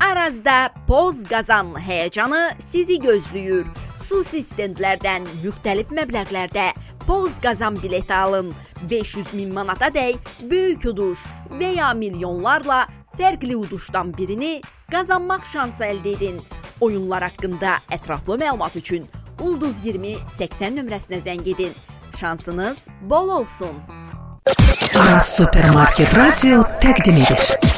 Arazda Poz Qazan həyəcanı sizi gözləyir. Xüsusi stendlərdən müxtəlif məbləğlərdə Poz Qazan bileti alın. 500.000 manata dək böyük uduş və ya milyonlarla fərqli uduşdan birini qazanmaq şansı əldə edin. Oyunlar haqqında ətraflı məlumat üçün Ulduz 20 80 nömrəsinə zəng edin. Şansınız bol olsun. Aras Supermarket Radio təqdim edir.